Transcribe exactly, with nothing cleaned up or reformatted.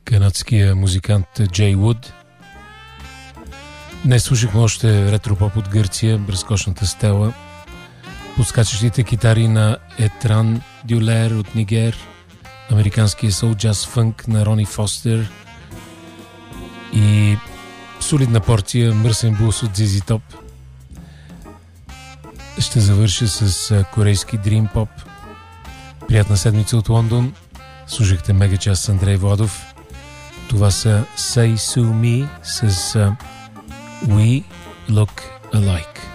канадския музикант Джей Вуд. Днес слушахме още ретропоп от Гърция, разкошната стела, подскачащите китари на Етран Дюлер от Нигер, американския соул джаз фънк на Рони Фостер и солидна порция мръсен блус от Зизи Топ. Ще завърша с корейски дрим поп. Приятна седмица от Лондон. Слушахте мега час с Андрей Владов. Това са Say Sue Me с uh, We Look Alike.